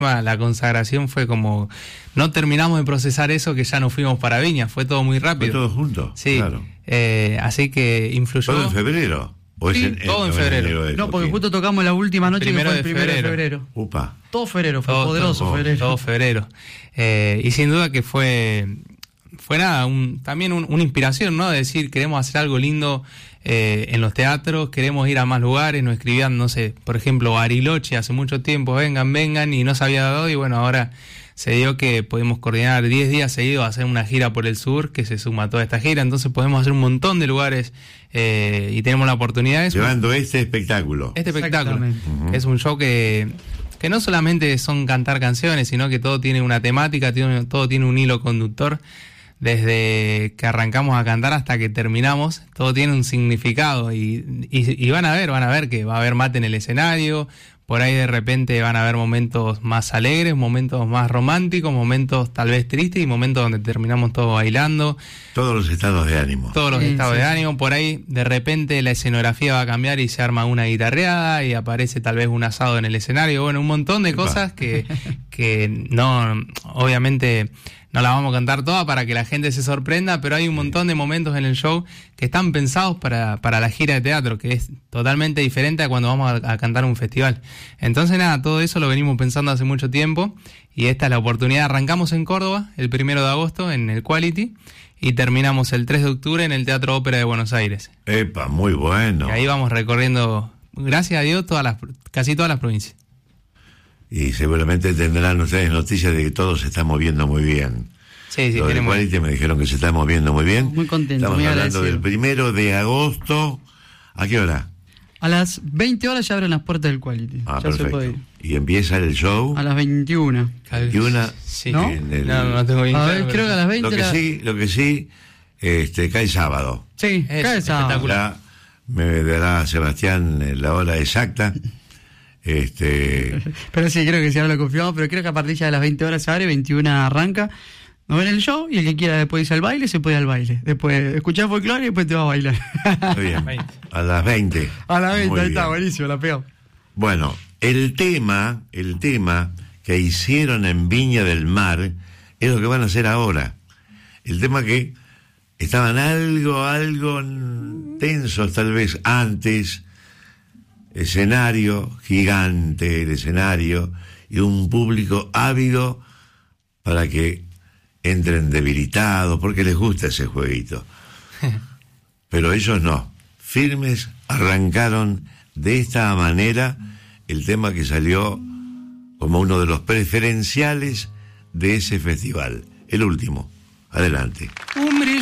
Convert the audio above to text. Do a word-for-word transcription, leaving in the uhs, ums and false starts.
La consagración fue como, no terminamos de procesar eso que ya nos fuimos para Viña, fue todo muy rápido. Fue todo junto, sí, claro. Eh, así que influyó. ¿Todo en febrero? ¿O Sí, es en, todo en febrero. En no, porque justo tocamos la última noche, primero que fue el de primero febrero. de febrero. Upa. Todo febrero, fue todo, poderoso todo, febrero. Todo febrero. Eh, y sin duda que fue, fue nada, un, también un, una inspiración, ¿no? De decir, queremos hacer algo lindo eh, en los teatros, queremos ir a más lugares, nos escribían, no sé, por ejemplo, Bariloche hace mucho tiempo, vengan, vengan, y no se había dado, y bueno, ahora se dio que podemos coordinar diez días seguidos, hacer una gira por el sur, que se suma a toda esta gira, entonces podemos hacer un montón de lugares eh, y tenemos la oportunidad de eso. Llevando este espectáculo. Este espectáculo. Uh-huh. Es un show que, que no solamente son cantar canciones, sino que todo tiene una temática, tiene, todo tiene un hilo conductor. Desde que arrancamos a cantar hasta que terminamos, todo tiene un significado y, y, y van a ver, van a ver que va a haber mate en el escenario, por ahí de repente van a haber momentos más alegres, momentos más románticos, momentos tal vez tristes y momentos donde terminamos todos bailando. Todos los estados de ánimo. Todos los sí, estados sí, de sí. ánimo, por ahí de repente la escenografía va a cambiar y se arma una guitarreada y aparece tal vez un asado en el escenario, bueno, un montón de Epa. cosas que, que no, obviamente no las vamos a cantar todas para que la gente se sorprenda, pero hay un montón de momentos en el show que están pensados para, para la gira de teatro, que es totalmente diferente a cuando vamos a, a cantar un festival. Entonces nada, todo eso lo venimos pensando hace mucho tiempo y esta es la oportunidad. Arrancamos en Córdoba el primero de agosto en el Quality y terminamos el tres de octubre en el Teatro Ópera de Buenos Aires. Epa, muy bueno. Y ahí vamos recorriendo, gracias a Dios, todas las, casi todas las provincias. Y seguramente tendrán ustedes noticias de que todo se está moviendo muy bien. Sí, sí, Lo del tenemos. Quality me dijeron que se está moviendo muy bien. Muy contento, Estamos muy hablando agradecido. del primero de agosto. ¿A qué hora? A las veinte horas ya abren las puertas del Quality. Ah, ya perfecto. se puede ir. Y empieza el show. A las veintiuna. veintiuna. Sí. ¿No? En el- No, no tengo bien A claro, ver, pero- creo que a las veinte. Lo que la- sí, lo que sí, este, cae sábado. Sí, Es cae sábado. espectacular. Ya me dará Sebastián eh, la hora exacta. Este, Pero sí, creo que sí, ahora lo confirmamos, pero creo que a partir ya de las veinte horas se abre, veintiuna arranca. Nos ven el show y el que quiera después irse al baile, se puede ir al baile. Después escuchar folclore y después te va a bailar. muy bien. veinte. A las veinte. A las veinte, Muy ahí está, bien. buenísimo, la pegamos. Bueno, el tema, el tema que hicieron en Viña del Mar es lo que van a hacer ahora. El tema que estaban algo, algo tensos tal vez antes, escenario gigante, el escenario, y un público ávido para que entren debilitados, porque les gusta ese jueguito. Pero ellos no, firmes, arrancaron de esta manera el tema que salió como uno de los preferenciales de ese festival, el último. Adelante. Un brillo